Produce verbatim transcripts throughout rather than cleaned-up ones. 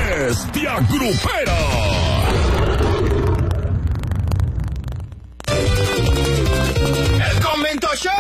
Bestia Grupera. ¡El Convento Show!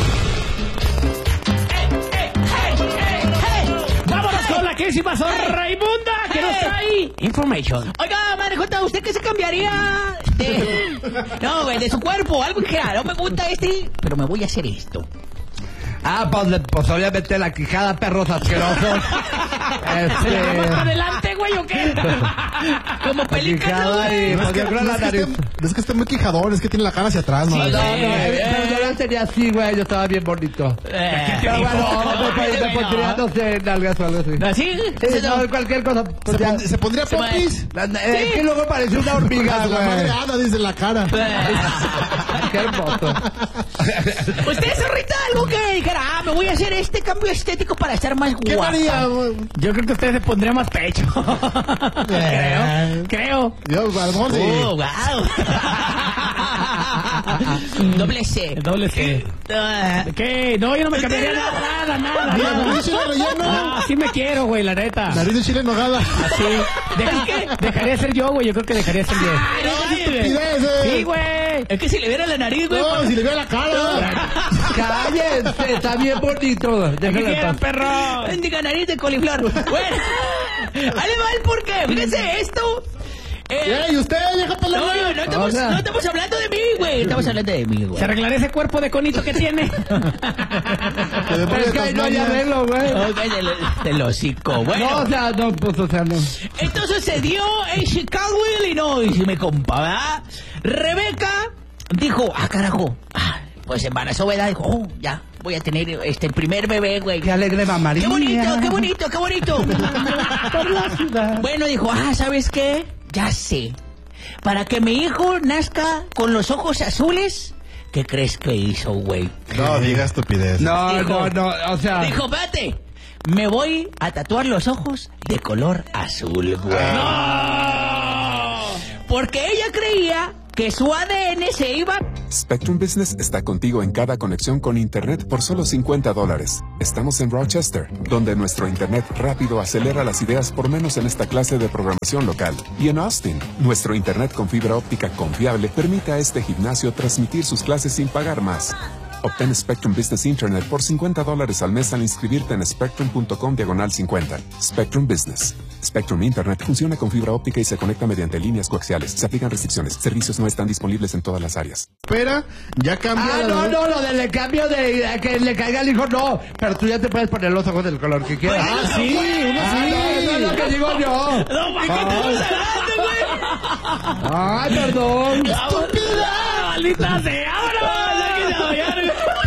¡Quísima son Raimunda! ¡Que nos trae information! Oiga, madre Jota, ¿usted qué se cambiaría de... No, güey, de su cuerpo? Algo que no me gusta este, pero me voy a hacer esto. Ah, pues, pues obviamente la quijada, perros asquerosos. ¿Se la vamos para adelante, güey, o qué? Como película, y No, pues es, que, yo creo no la es, que nariz. esté, es que esté muy quijadón, es que tiene la cara hacia atrás, ¿no? Sí, Ay, no, no, eh, eh, eh. pero yo la tenía así, güey, yo estaba bien bonito. Eh, Pero bueno, me, bueno. me pondría, no sé, nalgas o algo así. ¿Así? Sí, no, cualquier cosa. Pues ¿Se, ya. pon- ¿Se pondría Se va- popis? La- eh, Es que luego pareció una hormiga, La madre güey. Ada, dice la cara. Qué hermoso. ¿Usted, zorrita, algo que dijera, ah, me voy a hacer este cambio estético para estar más ¿Qué guapa? haría, güey? Yo creo que usted se pondría más pecho. Eh. Creo, creo. Yo, a lo mejor sí. Oh, wow. Doble C. Doble C. Ah, ¿Qué? No, yo no me cambiaría nada, nada, nada. Mira, nada. nariz chile relleno. No, sí me quiero, güey, la neta. Nariz de chile en nogada. Sí. Deja- dejaría de ser yo, güey. Yo creo que dejaría de ser yo. Ay, no, ay, Estupidez, eh. Sí, güey. Es que si le viera la nariz, güey. No, si le veo la cara. Cállense, está bien bonito. ¿Qué Déjalo en quieran, paz. perro? Bendiga nariz de coliflor. Bueno, ahí va el porqué. Fíjense esto. Eh, Ey, usted, vieja no, pelona. no, no estamos, O sea- no estamos hablando de mí, güey. Estamos hablando de mí, güey. Se arreglaría ese cuerpo de conito que tiene. Que de Pero es que ahí no hay arreglo, güey. Ok, del, del hocico. Bueno, No, o sea, no, pues, o sea, no. esto sucedió en Chicago, Illinois, mi compa, ¿verdad? Rebeca dijo, ah, carajo, ah, pues embarazó, ¿verdad? Dijo, oh, ya, voy a tener este primer bebé, güey. Qué alegre mamá. Qué bonito, qué bonito, qué bonito. Por la ciudad. Bueno, dijo, ah, ¿sabes qué? Ya sé. Para que mi hijo nazca con los ojos azules, ¿qué crees que hizo, güey? No, diga estupidez. No, Dijo- no, no, o sea. Dijo, espérate, me voy a tatuar los ojos de color azul, güey. Porque ella creía que su A D N se iba... Spectrum Business está contigo en cada conexión con Internet por solo cincuenta dólares. Estamos en Rochester, donde nuestro Internet rápido acelera las ideas por menos en esta clase de programación local. Y en Austin, nuestro Internet con fibra óptica confiable permite a este gimnasio transmitir sus clases sin pagar más. Obtén Spectrum Business Internet por cincuenta dólares al mes al inscribirte en spectrum.com diagonal cincuenta. Spectrum Business. Spectrum Internet funciona con fibra óptica y se conecta mediante líneas coaxiales. Se aplican restricciones. Servicios no están disponibles en todas las áreas. Espera, ya cambia. Ah, la- no, no, lo del cambio de a que le caiga al hijo, no. Pero tú ya te puedes poner los ojos del color que quieras. Ah, sí, uno Ah, sí. no, eso es lo que digo yo. No, ¿para qué estamos hablando, güey? Ay, perdón. ¡Estúpida! ¡Maldita sea! ¡Vámonos!